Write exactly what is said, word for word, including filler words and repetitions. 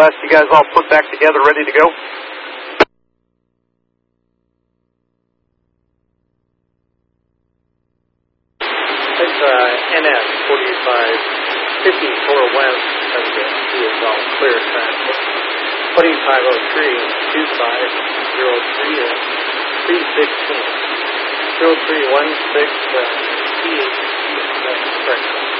west. You guys all put back together, ready to go? It's uh, N S forty-five fifty-four west. That's it. He is all clear transit. twenty-five oh three two five zero three uh, three sixteen. zero three one six uh, T H. That's correct.